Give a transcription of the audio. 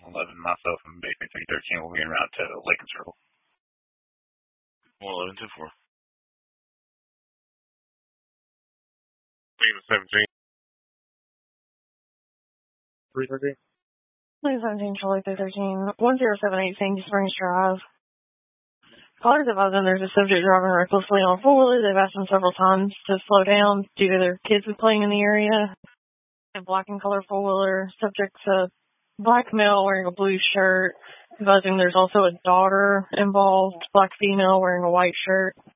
11. Myself and Bakery 313 will be en route to Lincoln Circle. 111 2-4. 17. 313. 17, Charlie 313, 10718 Sandy Springs Drive. Callers advising there's a subject driving recklessly on a four-wheeler. They've asked them several times to slow down due to their kids playing in the area. A black and color four-wheeler. Subject's a black male wearing a blue shirt. Advising there's also a daughter involved. Black female wearing a white shirt.